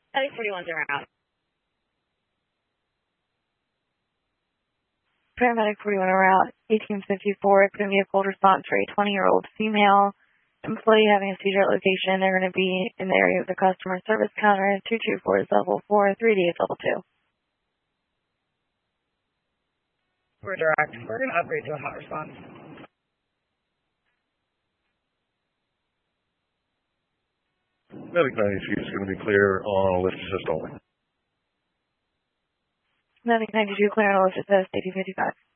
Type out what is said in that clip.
Medic 41's around. Paramedic 41 around 1854. It's going to be a cold response for a 20-year-old female employee having a seizure at location. They're going to be in the area of the customer service counter. 224 is level 4, 3D is level 2. We're direct. We're going to upgrade to a hot response. Medic 92 is going to be clear on lift assist only. Medic 92 clear on lift assist, 1855.